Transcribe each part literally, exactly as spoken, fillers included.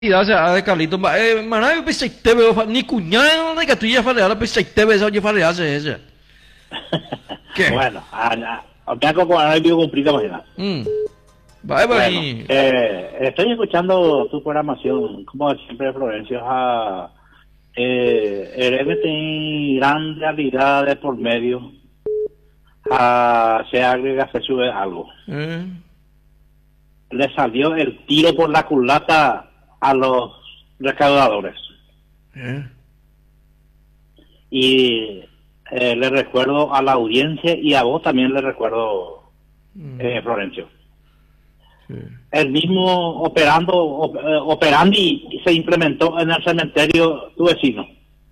o sea, de Carlito, eh, maná, eu pensei que teve, ni cuñado, ni que tu ya falei, ela pensei que teve, essa eu falei, essa, essa. ¿Qué? Bueno, acá como ahora vivo cumplido mañana. Mm. Bye, Bueno, bye. eh, estoy escuchando tu programación, como siempre, Florencio. A, eh, eres tiene gran realidad de por medio. A, se agrega, se sube algo. Eh. Le salió el tiro por la culata a los recaudadores. Eh. Y eh, le recuerdo a la audiencia y a vos también le recuerdo, Mm. eh, Florencio. Sí. El mismo operando, op, eh, operandi se implementó en el cementerio tu vecino.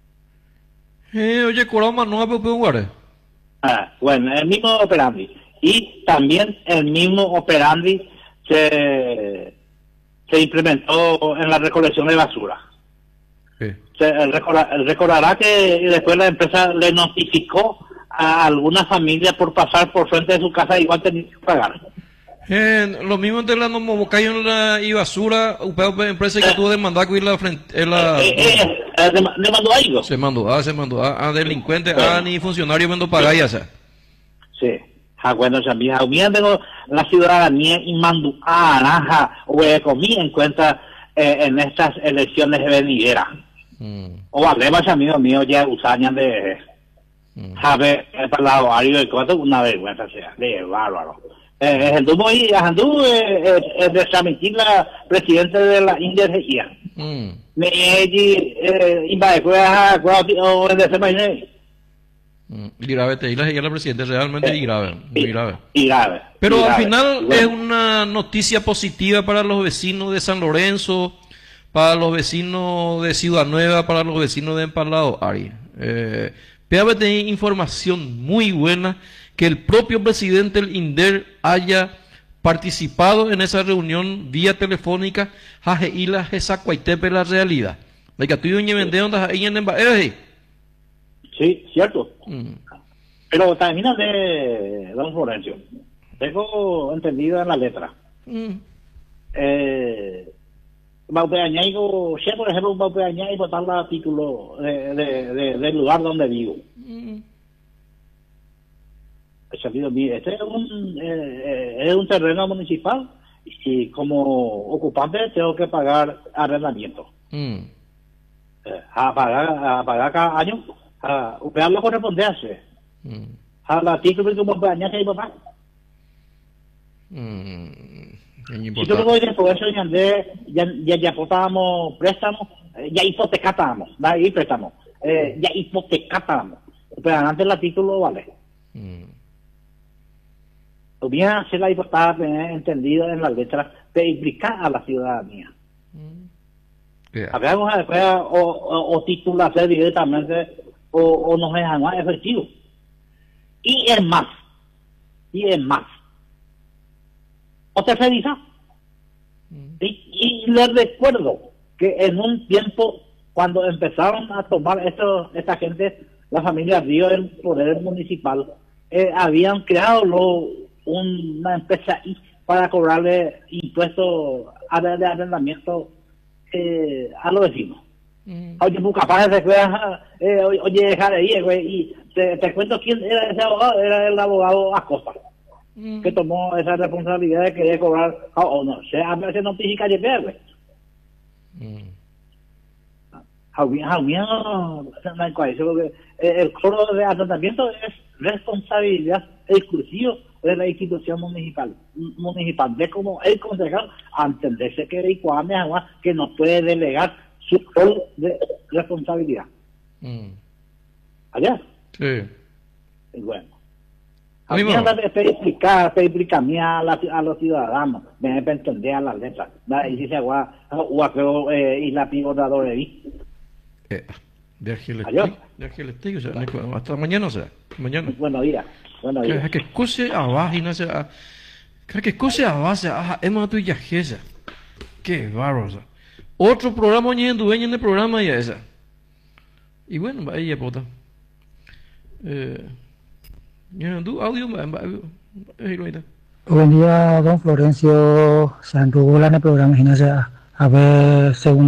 Eh, oye, curado Manoa, pero puedo guardar. Ah, bueno, el mismo operandi. Y también el mismo operandi se, se implementó en la recolección de basura. Sí. Se, recorda, recordará que después la empresa le notificó a alguna familia por pasar por frente de su casa, igual tenía que pagar. Eh, lo mismo entre la Nomobocayo y basura, una empresa que tuvo demandada que la frente, la, Eh, eh, eh, ¿Le le mandó algo? se mandó a, se mandó a, a delincuentes, a ni funcionarios vendo pagar ya sea. Sí. Ah, bueno, también, también tengo la ciudadanía y mando a naranja o comí en cuenta eh, en estas elecciones venideras. Mm. O hablemos, amigo mío, ya usañan de Mm. saber el parladorio de cosas, una vergüenza sea, de bárbaro. Eh, anduvo ahí, anduvo eh, eh, de transmitir la presidente de la India de Ia. Mm. Me eh, invade, fue a o en ese país. Mm. Y grave, te digo, la presidenta realmente y grave, muy grave. Y grave. Pero y al grave. final Bueno, es una noticia positiva para los vecinos de San Lorenzo, para los vecinos de Ciudad Nueva, para los vecinos de Empalado, Ari. Eh, P A B tiene información muy buena que el propio presidente del INDER haya participado en esa reunión vía telefónica, jajeila jesacuaitepe la realidad. De que tú y un vendeo ahí en Embaeje. sí, cierto. Mm. Pero termina de don Florencio. Tengo entendido en la letra. Mm. Eh, Baupeañaigo, si por ejemplo un Baupeañaigo botar la título de, de, de, del lugar donde vivo. Mm. Salido, mire, este es un, eh, eh, es un terreno municipal y como ocupante tengo que pagar arrendamiento. Mm. Eh, a pagar a pagar cada año, a U P A lo corresponde a hacer. Mm. A la título que me baña que papá. Mm. Es Si tú importante. luego después eso ya andé, ya ya ya aportábamos préstamos, eh, ya hipotecábamos, ¿va? Y préstamos, eh, ya hipotecábamos. Pero antes la título vale. Mm. Hubiera sido la hipoteca tener entendido en las letras de implicar a la ciudadanía. Yeah. Habíamos después o, o, o titularse directamente o, o nos dejan más efectivo. Y es más, y es más. O te revisa. Y, y les recuerdo que en un tiempo, cuando empezaron a tomar esto, esta gente, la familia Río del Poder Municipal, eh, habían creado lo, un, una empresa ahí para cobrarle impuestos a- de arrendamiento eh, a los vecinos. Mm. Oye, pues capaz de que, eh, oye, dejar de ir, güey, y te, te cuento quién era ese abogado, era el abogado Acosta, Mm. que tomó esa responsabilidad de querer cobrar, o oh, oh, no, se a veces notifica de güey. Mm. Había, había, porque el cobro de arrendamiento es responsabilidad exclusiva de la institución municipal, municipal, de como el concejal, a entenderse que el Icuame que no puede delegar su rol de responsabilidad. Mm. Allá, Sí. y bueno. A mí Había me- que explicar, que explicar a, la, a los ciudadanos, me debe entender a las letras. Y si se agua, o eh, y la pivotador de ahí. Eh, de Argeles, Adiós. de Argeles, o sea, Nico, hasta mañana, o sea, mañana. Buenos días, buenos días. Que que cose abajo y no se a que cose abajo, ah, hemos tu yajesa. Qué bárbaro. O sea. Otro programa ni en dueño en el programa ya esa. Y bueno, ahí ya puta. Eh, ya du audio, va, va, ahí lo está. Buen día, don Florencio Sanrugula en el programa Gimnasia A ver, según